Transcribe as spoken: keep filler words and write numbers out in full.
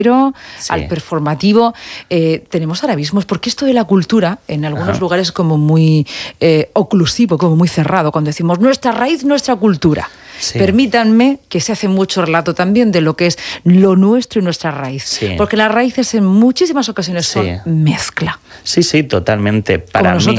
sí. al performativo, eh, tenemos ahora mismo, porque esto de la cultura en algunos Ajá. lugares es como muy eh, oclusivo, como muy cerrado, cuando decimos nuestra raíz, nuestra cultura. Sí. Permítanme que se hace mucho relato también de lo que es lo nuestro y nuestra raíz, sí. porque las raíces en muchísimas ocasiones sí. son mezcla. Sí, sí, totalmente. Para como nosotros